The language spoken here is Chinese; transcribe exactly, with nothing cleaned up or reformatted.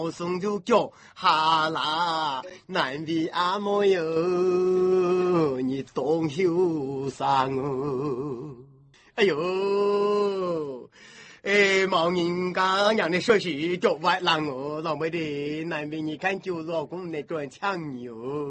送就叫哈啦，难为阿莫哟，你懂修上哦。哎呦，哎，毛人家让你说是叫外郎哦，老妹的，难为你看旧老公那转强牛。